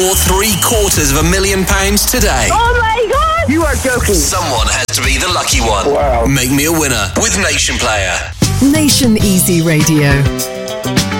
your £750,000 today. Oh my God! You are joking. Someone has to be the lucky one. Wow. Make me a winner with Nation Player. Nation Easy Radio.